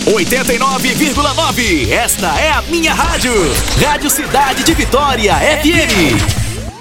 89,9. Esta é a minha rádio. Rádio Cidade de Vitória FM.